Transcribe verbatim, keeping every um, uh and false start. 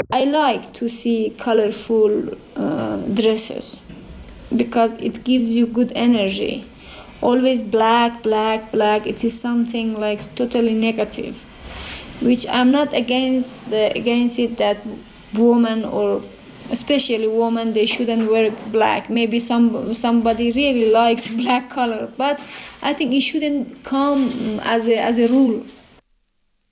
I like to see colorful uh, dresses because it gives you good energy. Always black, black, black. It is something like totally negative, which I'm not against the against it that women or especially women they shouldn't wear black. Maybe some somebody really likes black color, but I think it shouldn't come as a as a rule.